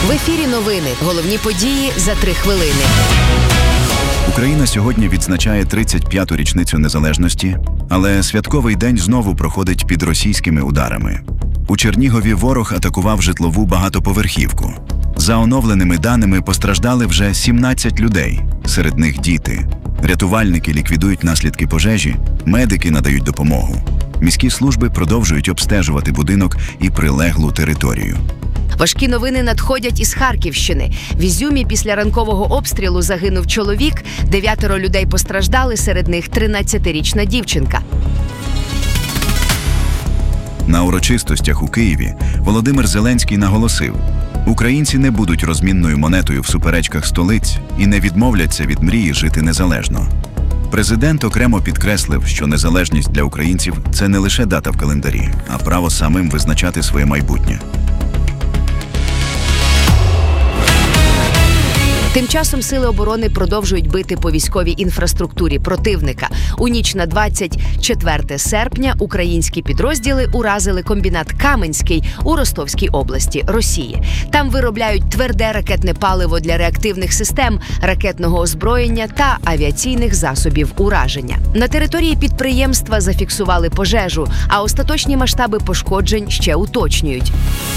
В ефірі новини. Головні події за 3 хвилини. Україна сьогодні відзначає 35-ту річницю незалежності, але святковий день знову проходить під російськими ударами. У Чернігові ворог атакував житлову багатоповерхівку. За оновленими даними постраждали вже 17 людей, серед них діти. Рятувальники ліквідують наслідки пожежі, медики надають допомогу. Міські служби продовжують обстежувати будинок і прилеглу територію. Важкі новини надходять із Харківщини. В Ізюмі після ранкового обстрілу загинув чоловік, 9 людей постраждали, серед них 13-річна дівчинка. На урочистостях у Києві Володимир Зеленський наголосив: українці не будуть розмінною монетою в суперечках столиць і не відмовляться від мрії жити незалежно. Президент окремо підкреслив, що незалежність для українців – це не лише дата в календарі, а право самим визначати своє майбутнє. Тим часом сили оборони продовжують бити по військовій інфраструктурі противника. У ніч на 24 серпня українські підрозділи уразили комбінат «Каменський» у Ростовській області, Росії. Там виробляють тверде ракетне паливо для реактивних систем, ракетного озброєння та авіаційних засобів ураження. На території підприємства зафіксували пожежу, а остаточні масштаби пошкоджень ще уточнюють.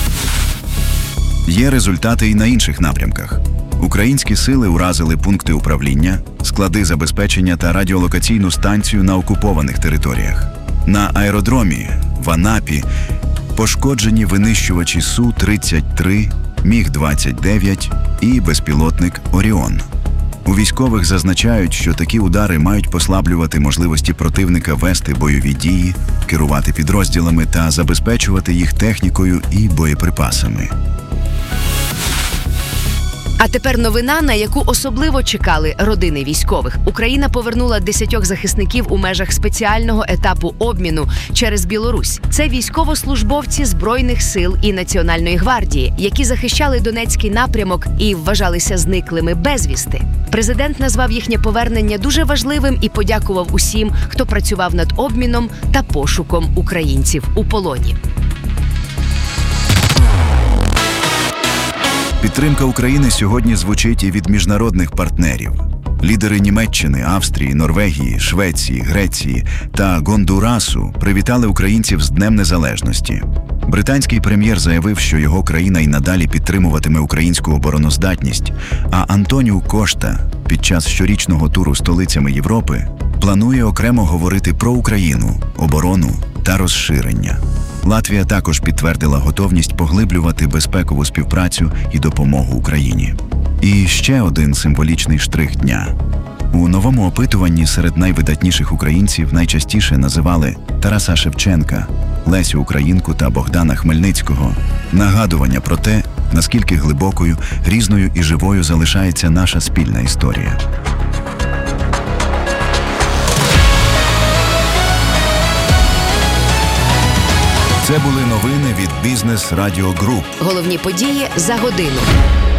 Є результати і на інших напрямках. Українські сили уразили пункти управління, склади забезпечення та радіолокаційну станцію на окупованих територіях. На аеродромі в Анапі пошкоджені винищувачі Су-33, Міг-29 і безпілотник «Оріон». У військових зазначають, що такі удари мають послаблювати можливості противника вести бойові дії, керувати підрозділами та забезпечувати їх технікою і боєприпасами. А тепер новина, на яку особливо чекали родини військових. Україна повернула 10 захисників у межах спеціального етапу обміну через Білорусь. Це військовослужбовці Збройних сил і Національної гвардії, які захищали Донецький напрямок і вважалися зниклими безвісти. Президент назвав їхнє повернення дуже важливим і подякував усім, хто працював над обміном та пошуком українців у полоні. Підтримка України сьогодні звучить і від міжнародних партнерів. Лідери Німеччини, Австрії, Норвегії, Швеції, Греції та Гондурасу привітали українців з Днем Незалежності. Британський прем'єр заявив, що його країна й надалі підтримуватиме українську обороноздатність, а Антоніу Кошта під час щорічного туру столицями Європи планує окремо говорити про Україну, оборону та розширення. Латвія також підтвердила готовність поглиблювати безпекову співпрацю і допомогу Україні. І ще один символічний штрих дня. У новому опитуванні серед найвидатніших українців найчастіше називали Тараса Шевченка, Лесю Українку та Богдана Хмельницького. Нагадування про те, наскільки глибокою, різною і живою залишається наша спільна історія. Це були новини від Бізнес Радіо Груп. Головні події за годину.